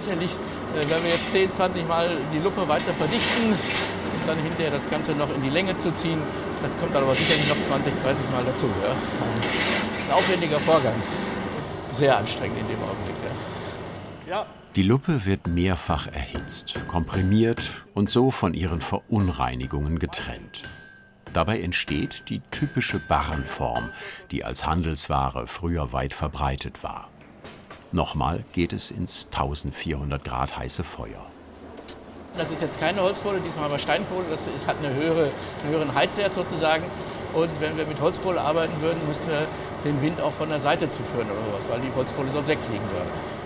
sicherlich, wenn wir jetzt 10, 20 Mal die Luppe weiter verdichten, dann hinterher das Ganze noch in die Länge zu ziehen, das kommt dann aber sicherlich noch 20, 30 Mal dazu. Ja? Also, ein aufwendiger Vorgang. Sehr anstrengend in dem Augenblick. Ja. Ja. Die Luppe wird mehrfach erhitzt, komprimiert und so von ihren Verunreinigungen getrennt. Dabei entsteht die typische Barrenform, die als Handelsware früher weit verbreitet war. Nochmal geht es ins 1400 Grad heiße Feuer. Das ist jetzt keine Holzkohle, diesmal aber Steinkohle. Das hat einen höheren Heizwert sozusagen. Und wenn wir mit Holzkohle arbeiten würden, müssten wir den Wind auch von der Seite zuführen oder sowas, weil die Holzkohle sonst wegfliegen würde.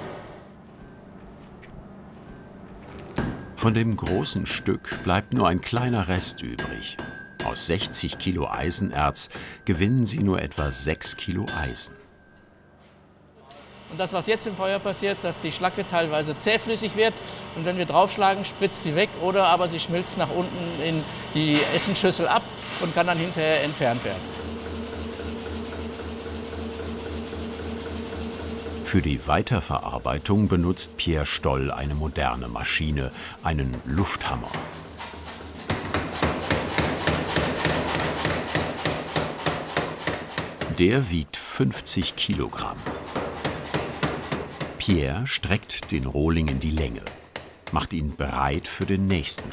Von dem großen Stück bleibt nur ein kleiner Rest übrig. Aus 60 Kilo Eisenerz gewinnen sie nur etwa 6 Kilo Eisen. Und das, was jetzt im Feuer passiert, dass die Schlacke teilweise zähflüssig wird und wenn wir draufschlagen, spritzt die weg oder aber sie schmilzt nach unten in die Essenschüssel ab und kann dann hinterher entfernt werden. Für die Weiterverarbeitung benutzt Pierre Stoll eine moderne Maschine, einen Lufthammer. Der wiegt 50 Kilogramm. Pierre streckt den Rohling in die Länge, macht ihn bereit für den nächsten